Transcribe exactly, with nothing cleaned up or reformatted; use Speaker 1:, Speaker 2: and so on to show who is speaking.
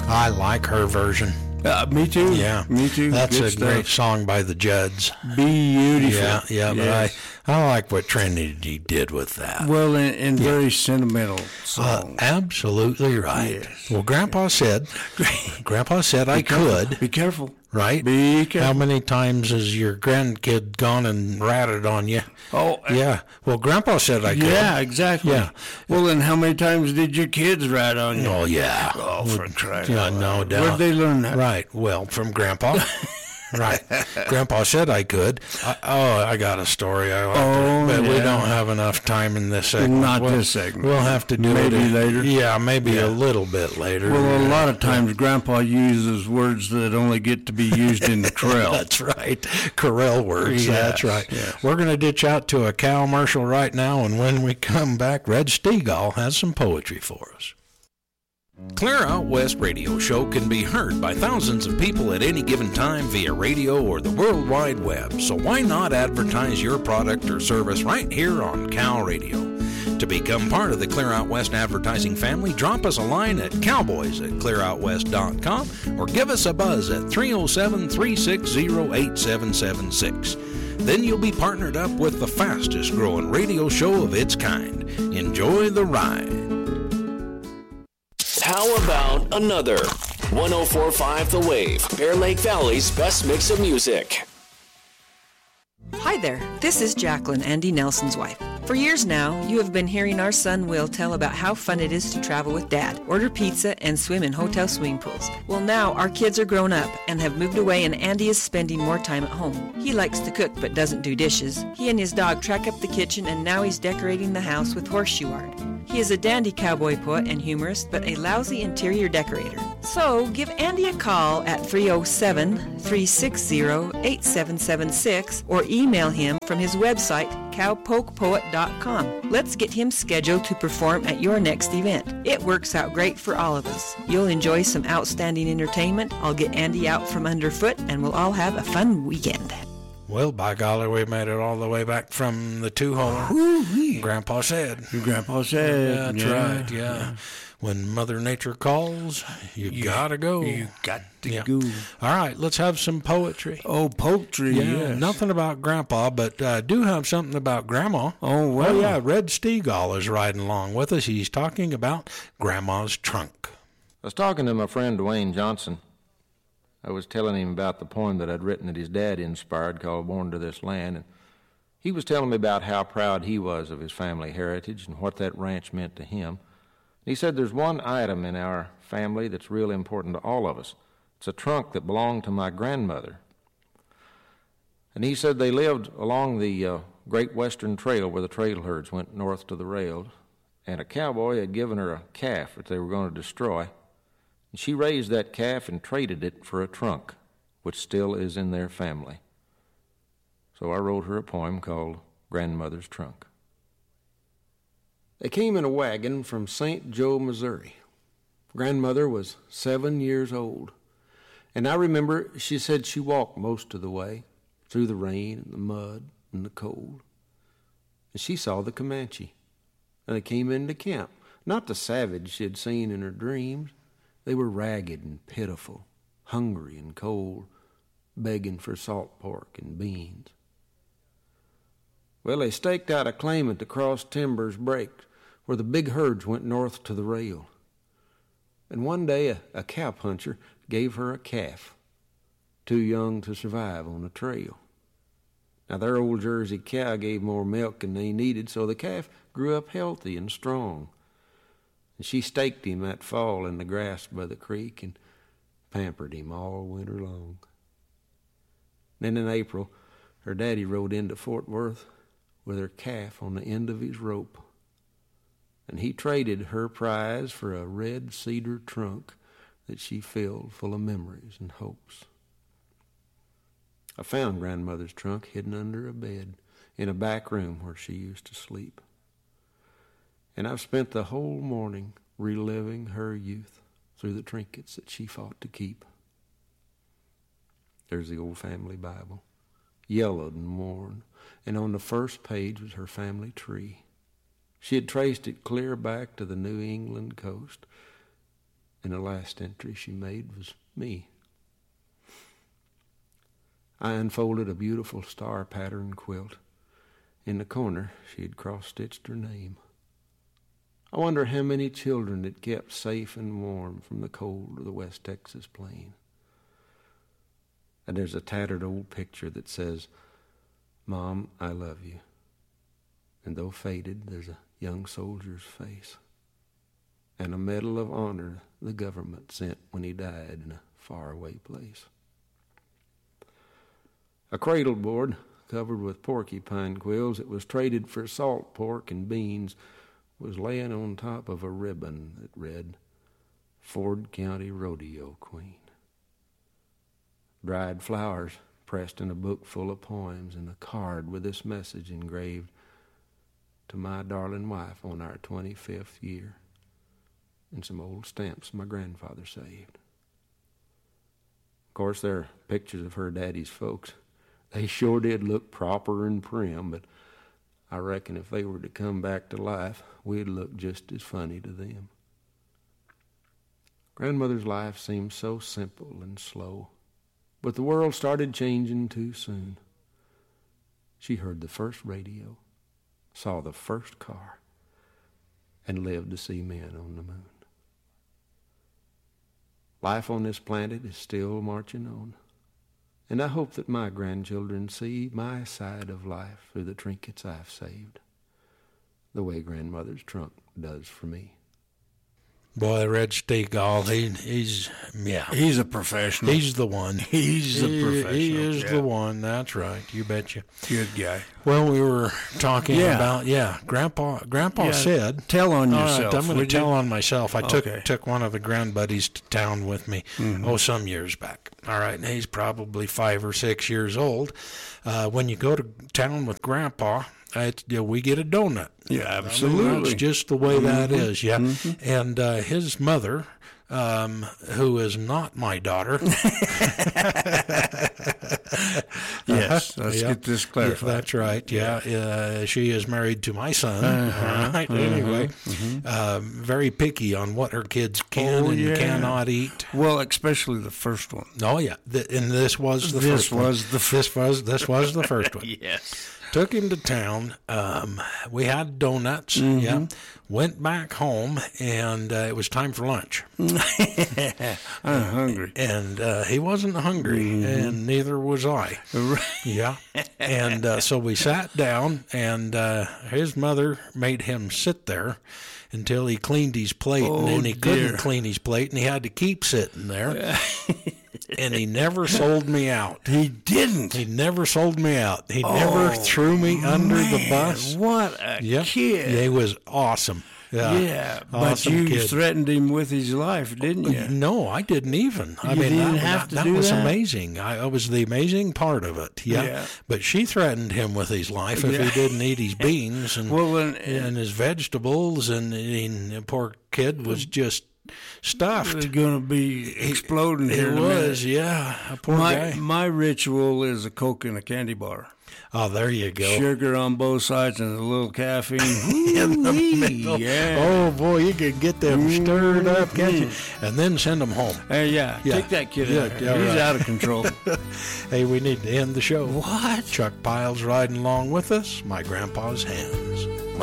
Speaker 1: I like her version.
Speaker 2: Uh, me too.
Speaker 1: Yeah,
Speaker 2: me too.
Speaker 1: That's
Speaker 2: Good
Speaker 1: a
Speaker 2: stuff.
Speaker 1: great song by the Judds.
Speaker 2: Beautiful.
Speaker 1: Yeah, yeah,
Speaker 2: Yes.
Speaker 1: but I, I like what Trinity did with that.
Speaker 2: Well, and, and
Speaker 1: Yeah.
Speaker 2: very sentimental
Speaker 1: Uh,
Speaker 2: song.
Speaker 1: absolutely right.
Speaker 2: Yes.
Speaker 1: Well, Grandpa said, Grandpa said I could,
Speaker 2: Be careful.
Speaker 1: right?
Speaker 2: Be careful.
Speaker 1: How many times has your grandkid gone and ratted on you?
Speaker 2: Oh,
Speaker 1: Yeah. Well, Grandpa said I could.
Speaker 2: yeah, exactly.
Speaker 1: Yeah.
Speaker 2: Well, then how many times did your kids ride on you?
Speaker 1: Oh, yeah.
Speaker 2: Oh, for crying
Speaker 1: Yeah,
Speaker 2: out
Speaker 1: no
Speaker 2: loud.
Speaker 1: doubt.
Speaker 2: Where'd they learn that?
Speaker 1: Right. Well, from Grandpa. Right. Grandpa said I could. I, oh, I got a story. I like
Speaker 2: Oh,
Speaker 1: to, but we
Speaker 2: yeah.
Speaker 1: don't have enough time in this segment.
Speaker 2: Not
Speaker 1: we'll,
Speaker 2: this segment.
Speaker 1: We'll have to do
Speaker 2: Maybe
Speaker 1: it
Speaker 2: later.
Speaker 1: Yeah, maybe
Speaker 2: Yeah.
Speaker 1: a little bit later.
Speaker 2: Well, a lot of times Grandpa uses words that only get to be used in the trail.
Speaker 1: That's right. Corral words.
Speaker 2: Yes,
Speaker 1: That's right.
Speaker 2: yes.
Speaker 1: We're going to ditch out to a cow commercial right now, and when we come back, Red Stegall has some poetry for us. Clear Out West radio show can be heard by thousands of people at any given time via radio or the World Wide Web, so why not advertise your product or service right here on Cal Radio? To become part of the Clear Out West advertising family, drop us a line at cowboys at clear out west dot com or give us a buzz at three oh seven, three six oh, eight seven seven six. Then you'll be partnered up with the fastest growing radio show of its kind. Enjoy the ride.
Speaker 3: How about another? one oh four point five The Wave, Bear Lake Valley's best mix of music.
Speaker 4: Hi there, this is Jacqueline, Andy Nelson's wife. For years now, you have been hearing our son Will tell about how fun it is to travel with Dad, order pizza, and swim in hotel swimming pools. Well, now our kids are grown up and have moved away, and Andy is spending more time at home. He likes to cook but doesn't do dishes. He and his dog track up the kitchen, and now he's decorating the house with horseshoe art. He is a dandy cowboy poet and humorist, but a lousy interior decorator. So give Andy a call at three oh seven, three six oh, eight seven seven six or email him from his website, cowpoke poet dot com. Let's get him scheduled to perform at your next event. It works out great for all of us. You'll enjoy some outstanding entertainment. I'll get Andy out from underfoot, and we'll all have a fun weekend.
Speaker 1: Well, by golly, we made it all the way back from the two-holer. Grandpa said.
Speaker 2: Your Grandpa said.
Speaker 1: That's
Speaker 2: yeah.
Speaker 1: right, yeah. When Mother Nature calls, you, you gotta go.
Speaker 2: You got to
Speaker 1: Yeah.
Speaker 2: go.
Speaker 1: All right, let's have some poetry.
Speaker 2: Oh, poetry,
Speaker 1: Yeah,
Speaker 2: yes.
Speaker 1: nothing about Grandpa, but uh, do have something about Grandma.
Speaker 2: Oh, well.
Speaker 1: Oh, yeah, Red Stegall is riding along with us. He's talking about Grandma's trunk.
Speaker 5: I was talking to my friend Dwayne Johnson. I was telling him about the poem that I'd written that his dad inspired called Born to This Land, and he was telling me about how proud he was of his family heritage and what that ranch meant to him. He said there's one item in our family that's real important to all of us. It's a trunk that belonged to my grandmother. And he said they lived along the uh, Great Western Trail where the trail herds went north to the rails, and a cowboy had given her a calf that they were going to destroy. And she raised that calf and traded it for a trunk, which still is in their family. So I wrote her a poem called Grandmother's Trunk. They came in a wagon from Saint Joe, Missouri. Grandmother was seven years old. And I remember she said she walked most of the way, through the rain and the mud and the cold. And she saw the Comanche. And they came into camp. Not the savage she had seen in her dreams. They were ragged and pitiful, hungry and cold, begging for salt pork and beans. Well, they staked out a claim at the Cross Timbers Break, where the big herds went north to the rail. And one day a, a cowpuncher gave her a calf, too young to survive on the trail. Now their old Jersey cow gave more milk than they needed, so the calf grew up healthy and strong. And she staked him that fall in the grass by the creek and pampered him all winter long. Then in April, her daddy rode into Fort Worth with her calf on the end of his rope. And he traded her prize for a red cedar trunk that she filled full of memories and hopes. I found Grandmother's trunk hidden under a bed in a back room where she used to sleep. And I've spent the whole morning reliving her youth through the trinkets that she fought to keep. There's the old family Bible, yellowed and worn, and on the first page was her family tree. She had traced it clear back to the New England coast, and the last entry she made was me. I unfolded a beautiful star-patterned quilt. In the corner, she had cross-stitched her name. I wonder how many children it kept safe and warm from the cold of the West Texas plain. And there's a tattered old picture that says, "Mom, I love you." And though faded, there's a young soldier's face and a medal of honor the government sent when he died in a faraway place. A cradle board covered with porcupine quills that was traded for salt pork and beans was laying on top of a ribbon that read, "Ford County Rodeo Queen." Dried flowers pressed in a book full of poems and a card with this message engraved, "To my darling wife on our twenty-fifth year," and some old stamps my grandfather saved. Of course, there are pictures of her daddy's folks. They sure did look proper and prim, but I reckon if they were to come back to life, we'd look just as funny to them. Grandmother's life seemed so simple and slow, but the world started changing too soon. She heard the first radio, saw the first car, and lived to see men on the moon. Life on this planet is still marching on, and I hope that my grandchildren see my side of life through the trinkets I've saved, the way grandmother's trunk does for me.
Speaker 1: Boy, Red Stegall, he, he's, yeah.
Speaker 2: He's a professional.
Speaker 1: He's the one.
Speaker 2: He's
Speaker 1: he,
Speaker 2: a professional.
Speaker 1: He is
Speaker 2: yeah.
Speaker 1: the one. That's right. You betcha.
Speaker 2: Good guy.
Speaker 1: Well, we were talking
Speaker 2: Yeah.
Speaker 1: about, yeah, Grandpa Grandpa
Speaker 2: Yeah,
Speaker 1: said.
Speaker 2: tell on
Speaker 1: All
Speaker 2: yourself.
Speaker 1: right, I'm going to
Speaker 2: would
Speaker 1: tell
Speaker 2: you?
Speaker 1: on myself. I took
Speaker 2: Okay.
Speaker 1: took one of the grandbuddies to town with me,
Speaker 2: Mm-hmm.
Speaker 1: oh, some years back. All right, and he's probably five or six years old. Uh, when you go to town with Grandpa, it's, you know, we get a donut.
Speaker 2: Yeah,
Speaker 1: I mean,
Speaker 2: absolutely.
Speaker 1: that's just the way that
Speaker 2: Mm-hmm.
Speaker 1: is, yeah. And uh, his mother, um, who is not my daughter.
Speaker 2: Yes, let's
Speaker 1: Yeah.
Speaker 2: get this
Speaker 1: Yeah,
Speaker 2: clarified.
Speaker 1: that's right. Yeah, uh, she is married to my son.
Speaker 2: Uh-huh,
Speaker 1: All right.
Speaker 2: uh-huh,
Speaker 1: Anyway,
Speaker 2: mhm.
Speaker 1: uh, very picky on what her kids can
Speaker 2: Oh,
Speaker 1: and
Speaker 2: yeah.
Speaker 1: cannot eat.
Speaker 2: Well, especially the first one.
Speaker 1: Oh yeah, the, and this was the
Speaker 2: This
Speaker 1: first one.
Speaker 2: was the
Speaker 1: this was this was the first one.
Speaker 2: Yes.
Speaker 1: Took him to town. Um, we had donuts.
Speaker 2: Mm-hmm.
Speaker 1: Yeah. Went back home, and uh, it was time for lunch.
Speaker 2: I'm hungry.
Speaker 1: And uh, he wasn't hungry,
Speaker 2: Mm-hmm.
Speaker 1: and neither was I. Yeah. And uh, so we sat down, and uh, his mother made him sit there until he cleaned his plate,
Speaker 2: Oh,
Speaker 1: and then he
Speaker 2: dear.
Speaker 1: couldn't clean his plate, and he had to keep sitting there. And he never sold me out.
Speaker 2: He didn't.
Speaker 1: He never sold me out. He never
Speaker 2: Oh,
Speaker 1: threw me under the
Speaker 2: Man,
Speaker 1: bus.
Speaker 2: What a
Speaker 1: Yeah.
Speaker 2: kid.
Speaker 1: Yeah, he was awesome. Yeah.
Speaker 2: Yeah, but
Speaker 1: Awesome
Speaker 2: you
Speaker 1: kid.
Speaker 2: threatened him with his life, didn't you?
Speaker 1: No, I didn't even. I
Speaker 2: You
Speaker 1: mean,
Speaker 2: didn't
Speaker 1: that,
Speaker 2: have
Speaker 1: that,
Speaker 2: to
Speaker 1: that
Speaker 2: do
Speaker 1: was
Speaker 2: that?
Speaker 1: amazing. I, I was the amazing part of it. Yeah.
Speaker 2: Yeah.
Speaker 1: But she threatened him with his life if
Speaker 2: Yeah.
Speaker 1: he didn't eat his beans and
Speaker 2: Well, and,
Speaker 1: and his vegetables, and, and the poor kid was just stuffed.
Speaker 2: It's going to be exploding here
Speaker 1: It
Speaker 2: in a minute.
Speaker 1: was, yeah. A poor
Speaker 2: My,
Speaker 1: guy.
Speaker 2: my ritual is a Coke and a candy bar.
Speaker 1: Oh, there you go.
Speaker 2: Sugar on both sides and a little caffeine.
Speaker 1: In the
Speaker 2: Woo-wee,
Speaker 1: middle.
Speaker 2: Yeah.
Speaker 1: Oh boy, you could get them stirred up, can't you? And then send them home.
Speaker 2: Hey, yeah,
Speaker 1: Yeah.
Speaker 2: take that kid
Speaker 1: Yeah,
Speaker 2: out.
Speaker 1: yeah,
Speaker 2: He's
Speaker 1: right.
Speaker 2: out of control.
Speaker 1: Hey, we need to end the show.
Speaker 2: What?
Speaker 1: Chuck Piles riding along with us. My grandpa's hands.